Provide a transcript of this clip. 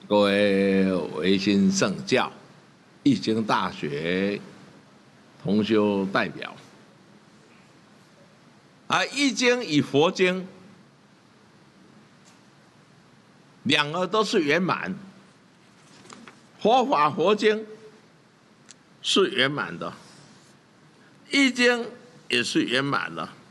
各位维新圣教、易经大学同修代表，易经与佛经两个都是圆满，佛法佛经是圆满的，易经也是圆满的。